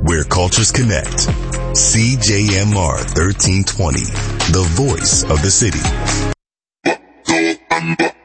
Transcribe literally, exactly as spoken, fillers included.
where cultures connect. C J M R thirteen twenty, the voice of the city.